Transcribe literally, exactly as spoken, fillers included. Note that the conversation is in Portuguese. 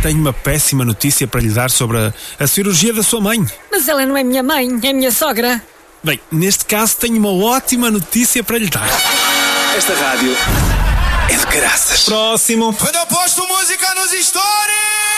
Tenho uma péssima notícia para lhe dar sobre a, a cirurgia da sua mãe. Mas ela não é minha mãe, é minha sogra. Bem, neste caso tenho uma ótima notícia para lhe dar. Esta rádio é de caraças. Próximo. Quando eu posto música nos stories.